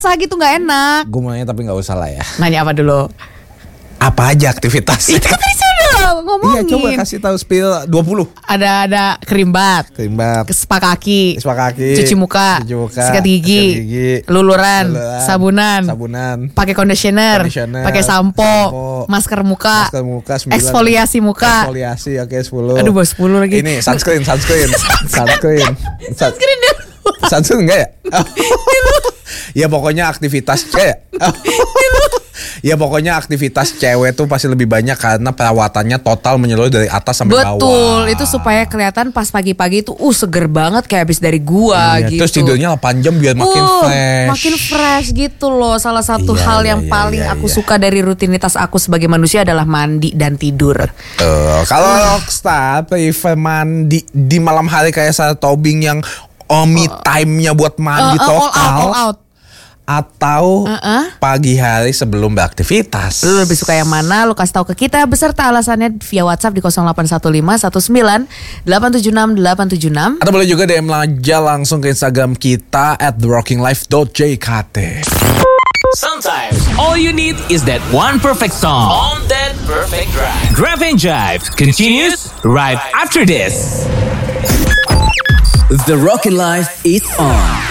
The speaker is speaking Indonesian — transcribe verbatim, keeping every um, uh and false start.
basah gitu nggak enak. Gue mau nanya tapi nggak usah lah ya. Nanya apa dulu? Apa aja aktivitasnya? Itu kan tadi sudah ngomongin. Iya, coba kasih tahu spill dua puluh. Ada ada kerimbat, Kerimbat, spa kaki, spa kaki, cuci muka, cuci muka, sikat gigi, sikat gigi, luluran, luluran, sabunan, sabunan, pakai conditioner, conditioner, pakai sampo, sampo, masker muka, masker muka, sembilan, eksfoliasi muka. eksfoliasi oke sepuluh. Aduh, bos sepuluh lagi. Ini sunscreen, sunscreen, sunscreen. Sunscreen dulu. Sunscreen enggak ya? Oh. Ya pokoknya aktivitas cewek. Oh. Ya pokoknya aktivitas cewek tuh pasti lebih banyak karena perawatannya total menyeluruh dari atas sampai bawah. Betul, itu supaya kelihatan pas pagi-pagi itu uh seger banget kayak habis dari gua iya, gitu. Terus tidurnya delapan jam biar makin uh, fresh. Makin fresh gitu loh. Salah satu Iya, hal iya, yang iya, paling iya, aku iya. suka dari rutinitas aku sebagai manusia adalah mandi dan tidur. Tuh, kalau Rockstar prefer mandi di malam hari kayak saya Tobing yang oh, me time-nya buat mandi Uh, uh, total. all out, all out. Atau Uh-uh. pagi hari sebelum beraktivitas. Lu lebih suka yang mana? Lu kasih tahu ke kita beserta alasannya via WhatsApp di nol delapan satu lima satu sembilan delapan tujuh enam delapan tujuh enam. Atau boleh juga D M aja langsung ke Instagram kita at the rocking life dot j k t. Sometimes all you need is that one perfect song on that perfect drive. Drive and Jive continues right after this. The Rockin' Life is on.